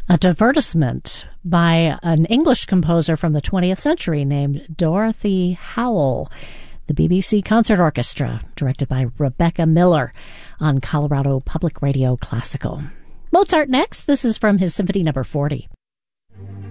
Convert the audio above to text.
A divertisement by an English composer from the 20th century named Dorothy Howell. The BBC Concert Orchestra, directed by Rebecca Miller on Colorado Public Radio Classical. Mozart next. This is from his Symphony No. 40.